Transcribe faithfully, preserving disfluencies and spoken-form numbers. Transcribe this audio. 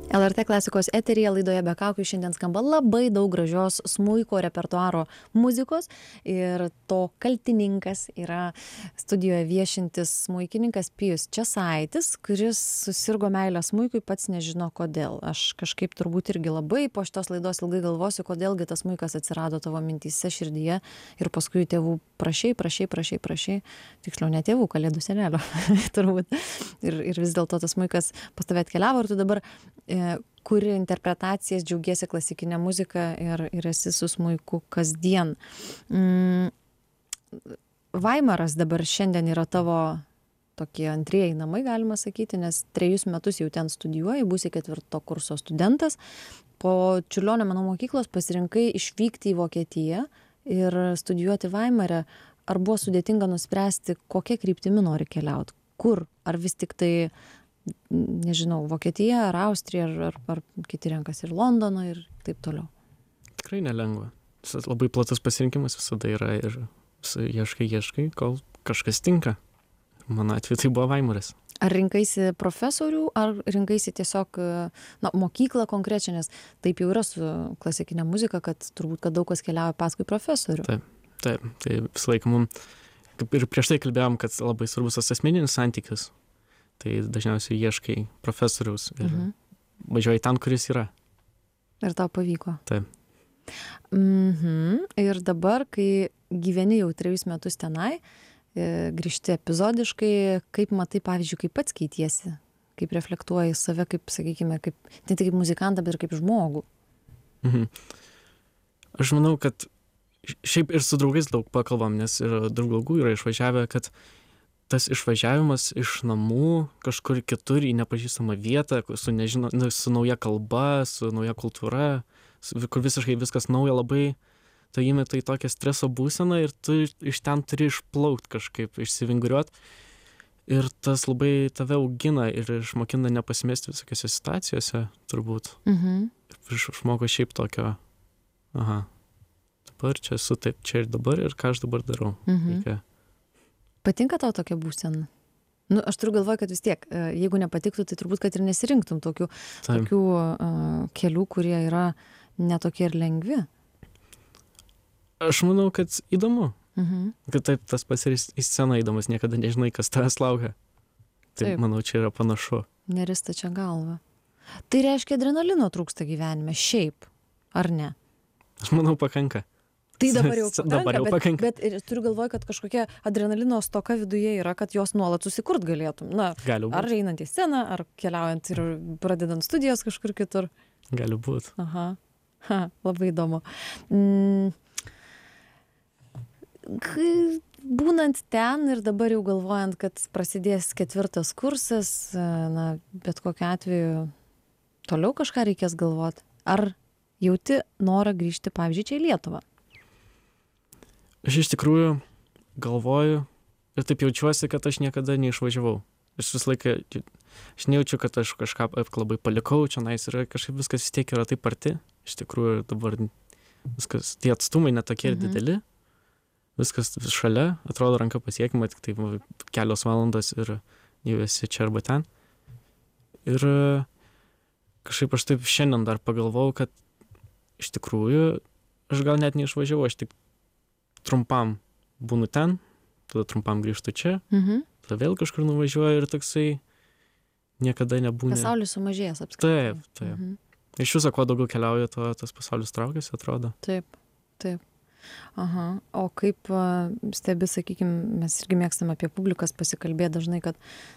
L R T klasikos eteryje laidoje Be kaukių šiandien skamba labai daug gražios smuiko repertuaro muzikos ir to kaltininkas yra studijoje viešintis smuikininkas Pijus Česaitis, kuris susirgo meilę smuikui, pats nežino kodėl. Aš kažkaip turbūt irgi labai po šitos laidos ilgai galvosiu, kodėlgi tas smuikas atsirado tavo mintyse, širdyje ir paskui tėvų prašai, prašai, prašai, prašai, tiksliau ne tėvų, kalėdų senelio turbūt. Ir, ir vis dėlto tas smuikas pas tave atkeliavo ir tu dabar kuri interpretacijas, džiaugiesi klasikinę muziką ir, ir esi su smuiku kasdien. Mm, Vaimaras dabar šiandien yra tavo tokie antrieji namai, galima sakyti, nes trejus metus jau ten studijuoji, būsi ketvirto kurso studentas. Po Čiurlionio menų mokyklos pasirinkai išvykti į Vokietiją ir studijuoti Vaimare. Ar buvo sudėtinga nuspręsti, kokia kryptimi nori keliauti? Kur? Ar vis tik tai nežinau, Vokietija, ar Austrija, ar, ar, ar kiti renkasi ir Londono ir taip toliau? Tikrai nelengva. Visas labai platus pasirinkimas visada yra ir ieškai, ieškai, kol kažkas tinka. Mano atveju tai buvo Vaimaras. Ar rinkaisi profesorių, ar rinkaisi tiesiog na, mokyklą konkrečią, nes taip jau yra su klasikinė muzika, kad turbūt, kad daug kas keliauja paskui profesorių. Taip, taip, tai visą laiką mums, kaip ir prieš tai kalbėjom, kad labai svarbus tas asmeninis santykis. Tai dažniausiai ieškai profesoriaus ir mhm. važiuoji ten, kuris yra. Ir tau pavyko. Taip. Mhm. Ir dabar, kai gyveni jau trejus metus tenai, grįžti epizodiškai, kaip matai, pavyzdžiui, kaip pats keitiesi, kaip reflektuoji save, kaip, sakykime, kaip, ne tik kaip muzikantą, bet ir kaip žmogų. Mhm. Aš manau, kad šiaip ir su draugais daug pakalbam, nes ir daug draugų yra išvažiavę, kad tas išvažiavimas iš namų kažkur kitur į nepažįstamą vietą, su, nežino, su nauja kalba, su nauja kultūra, su, kur visiškai viskas nauja, labai tai įmeta į tokią streso būseną ir tu iš ten turi išplaukt kažkaip, išsivinguriuot. Ir tas labai tave augina ir išmokina nepasimesti visokiose situacijose, turbūt. Mhm. Ir išmoko šiaip tokio, aha, dabar čia esu taip, čia ir dabar ir ką aš dabar darau. Mhm. Reikia. Patinka tau tokia būsena? Nu, aš turiu galvoje, kad vis tiek, jeigu nepatiktų, tai turbūt, kad ir nesirinktum tokių, tokių uh, kelių, kurie yra netokie ir lengvi. Aš manau, kad įdomu. Mhm. Kad taip, tas pats ir į sceną įdomus, niekada nežinai, kas tavęs laukia. Taip, taip, manau, čia yra panašu. Nerista čia galva. Tai reiškia, adrenalino trūksta gyvenime, šiaip, ar ne? Aš manau, pakanka. Tai dabar jau pakanka, dabar jau pakanka. Bet, bet turiu galvoje, kad kažkokia adrenalino stoka viduje yra, kad jos nuolat susikurt galėtum. Na, ar einant į sceną, ar keliaujant ir pradedant studijas kažkur kitur. Gali būt. Aha, ha, labai įdomu. Mm. Būnant ten ir dabar jau galvojant, kad prasidės ketvirtas kursas, na, bet kokiu atveju toliau kažką reikės galvoti. Ar jauti norą grįžti, pavyzdžiui, čia į Lietuvą? Aš iš tikrųjų galvoju ir taip jaučiuosi, kad aš niekada neišvažiavau. Aš visą laiką, aš nejaučiu, kad aš kažką labai palikau, čia nais yra kažkaip viskas vis tiek yra taip arti. Iš tikrųjų dabar viskas, tie atstumai netokie ir dideli. Viskas šalia, atrodo ranka pasiekima, tik tai kelios valandos ir jau esi čia arba ten. Ir kažkaip aš taip šiandien dar pagalvojau, kad iš tikrųjų aš gal net neišvažiavau, aš tik trumpam būnu ten, tada trumpam grįžtu čia, mhm. tada vėl kažkur nuvažiuoju ir toksai niekada nebūna. Pasaulis sumažėjęs apskritai. Taip, taip. Mhm. Iš viso, kuo daugiau keliauju, to tas pasaulis traukiasi, atrodo. Taip, taip. Aha. O kaip stebi, sakykime, mes irgi mėgstam apie publikas pasikalbėti dažnai, kad